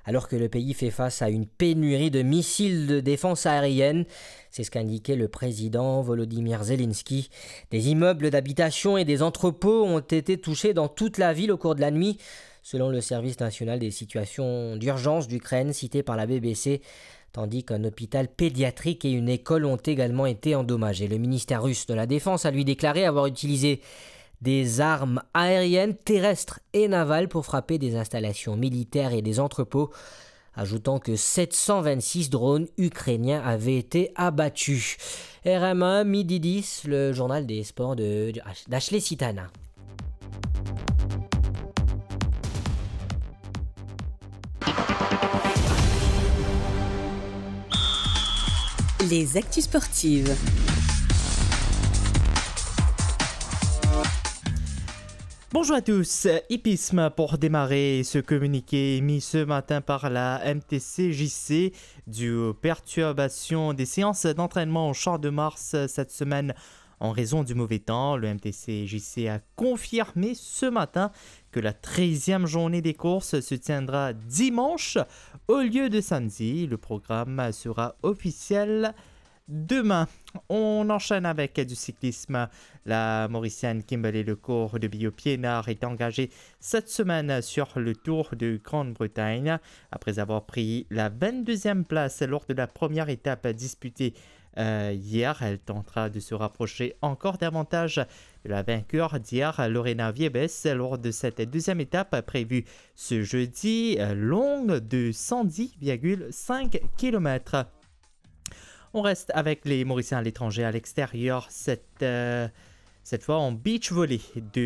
alors que le pays fait face à une pénurie de missiles de défense aérienne. C'est ce qu'indiquait le président Volodymyr Zelensky. Des immeubles d'habitation et des entrepôts ont été touchés dans toute la ville au cours de la nuit, selon le service national des situations d'urgence d'Ukraine cité par la BBC, tandis qu'un hôpital pédiatrique et une école ont également été endommagés. Le ministère russe de la Défense a lui déclaré avoir utilisé des armes aériennes, terrestres et navales pour frapper des installations militaires et des entrepôts, ajoutant que 726 drones ukrainiens avaient été abattus. RM1, midi 10, le journal des sports d'Ashley Sitana. Les actus sportives. Bonjour à tous, hippisme pour démarrer ce communiqué émis ce matin par la MTCJC dû aux perturbations des séances d'entraînement au Champ de Mars cette semaine en raison du mauvais temps. Le MTCJC a confirmé ce matin que la 13e journée des courses se tiendra dimanche au lieu de samedi. Le programme sera officiel demain. On enchaîne avec du cyclisme. La Mauricienne Kimberley Lecourt de Bio-Piénard est engagée cette semaine sur le Tour de Grande-Bretagne. Après avoir pris la 22e place lors de la première étape disputée hier, elle tentera de se rapprocher encore davantage de la vainqueur d'hier, Lorena Viebes, lors de cette deuxième étape prévue ce jeudi, longue de 110,5 km. On reste avec les Mauriciens à l'étranger, à l'extérieur, cette fois en beach volley,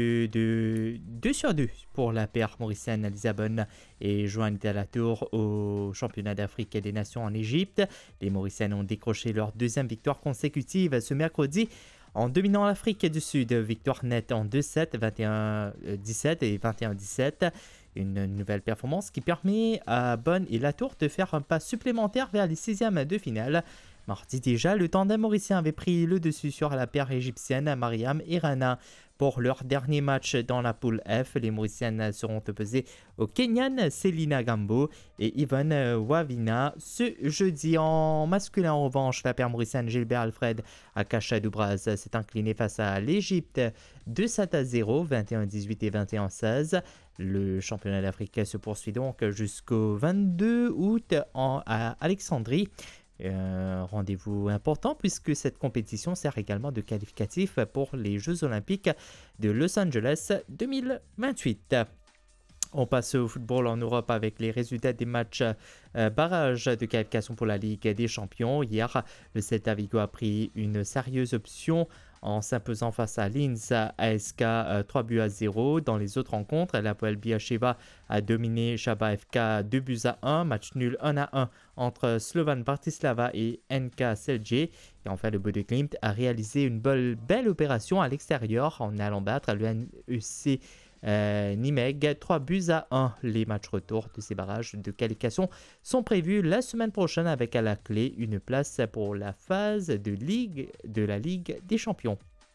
2 sur 2 pour la paire mauricienne Lisabonne et joignent à la tour au championnat d'Afrique et des Nations en Égypte. Les Mauriciennes ont décroché leur deuxième victoire consécutive ce mercredi en dominant l'Afrique du Sud. Victoire nette en 2-7, 21-17 et 21-17. Une nouvelle performance qui permet à Bonne et Latour de faire un pas supplémentaire vers les 6e de finale. Mardi déjà, le tandem mauricien avait pris le dessus sur la paire égyptienne Mariam et Rana. Pour leur dernier match dans la poule F, les Mauriciennes seront opposées aux Kenyanes Selina Gambo et Yvonne Wavina ce jeudi. En masculin, en revanche, la paire mauricienne Gilbert Alfred Akacha Dubraz s'est inclinée face à l'Égypte 2-7-0, 21-18 et 21-16. Le championnat d'Afrique se poursuit donc jusqu'au 22 août à Alexandrie. Rendez-vous important puisque cette compétition sert également de qualificatif pour les Jeux Olympiques de Los Angeles 2028. On passe au football en Europe avec les résultats des matchs barrage de qualification pour la Ligue des Champions. Hier, le Celta Vigo a pris une sérieuse option en s'imposant face à Linz ASK 3-0. Dans les autres rencontres, l'Apoel Beersheva a dominé Chaba FK 2-1, match nul 1-1 entre Slovan Bratislava et NK Celje. Et enfin, le Bodø/Glimt a réalisé une belle opération à l'extérieur en allant battre le NEC Nimeg 3-1. Les matchs retour de ces barrages de qualification sont prévus la semaine prochaine avec à la clé une place pour la phase de la Ligue des Champions.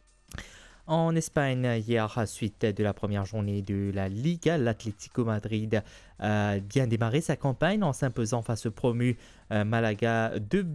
En Espagne, hier, à suite de la première journée de la Liga, l'Atlético Madrid a bien démarré sa campagne en s'imposant face au promu Malaga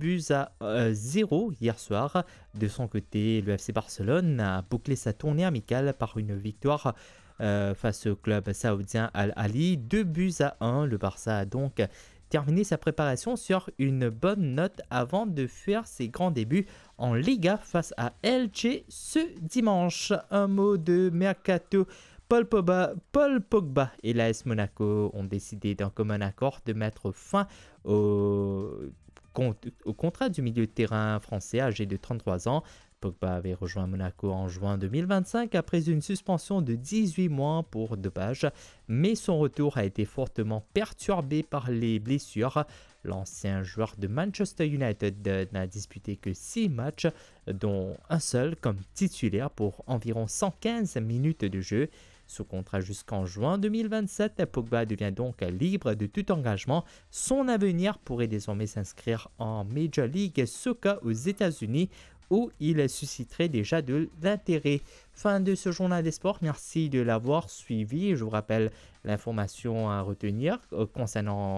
2-0 hier soir. De son côté, le FC Barcelone a bouclé sa tournée amicale par une victoire face au club saoudien Al-Ahly 2-1. Le Barça a donc terminé sa préparation sur une bonne note avant de faire ses grands débuts en Liga face à Elche ce dimanche. Un mot de mercato. Paul Pogba et l'AS Monaco ont décidé d'un commun accord de mettre fin au contrat du milieu de terrain français âgé de 33 ans. Pogba avait rejoint Monaco en juin 2025 après une suspension de 18 mois pour dopage, mais son retour a été fortement perturbé par les blessures. L'ancien joueur de Manchester United n'a disputé que 6 matchs, dont un seul comme titulaire pour environ 115 minutes de jeu. Sous contrat jusqu'en juin 2027, Pogba devient donc libre de tout engagement. Son avenir pourrait désormais s'inscrire en Major League Soccer aux États-Unis, où il susciterait déjà de l'intérêt. Fin de ce journal des sports, merci de l'avoir suivi. Je vous rappelle l'information à retenir concernant